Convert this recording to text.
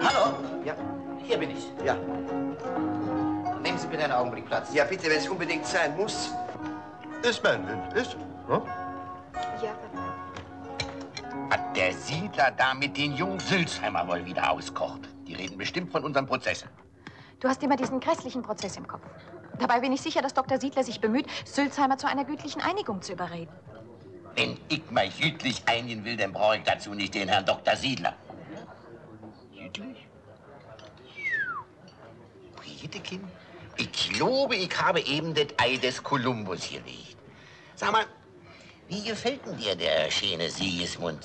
Hallo? Ja. Hier bin ich. Ja. Nehmen Sie bitte einen Augenblick Platz. Ja, bitte, wenn es unbedingt sein muss. Ist mein Wind, ist? Hm? Ja, Papa. Hat der Siedler da mit den jungen Sülzheimer wohl wieder auskocht? Die reden bestimmt von unserem Prozess. Du hast immer diesen grässlichen Prozess im Kopf. Dabei bin ich sicher, dass Dr. Siedler sich bemüht, Sülzheimer zu einer gütlichen Einigung zu überreden. Wenn ich mal gütlich einigen will, dann brauche ich dazu nicht den Herrn Dr. Siedler. Gütlich? Briedekind? Ich glaube, ich habe eben das Ei des Kolumbus gelegt. Sag mal, wie gefällt denn dir der schöne Sigismund?